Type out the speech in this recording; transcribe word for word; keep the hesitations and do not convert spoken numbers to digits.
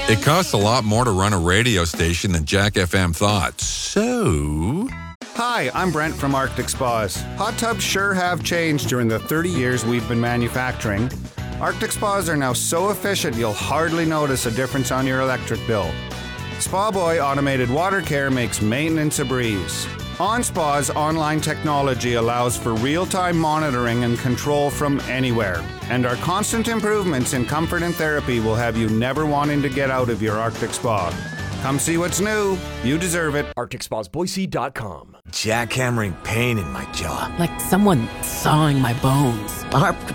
It costs a lot more to run a radio station than Jack F M thought. So... Hi, I'm Brent from Arctic Spas. Hot tubs sure have changed during the thirty years we've been manufacturing. Arctic Spas are now so efficient you'll hardly notice a difference on your electric bill. Spa Boy Automated Water Care makes maintenance a breeze. OnSpa's online technology allows for real-time monitoring and control from anywhere. And our constant improvements in comfort and therapy will have you never wanting to get out of your Arctic Spa. Come see what's new. You deserve it. Arctic Spas Boise dot com. Jackhammering pain in my jaw. Like someone sawing my bones. Our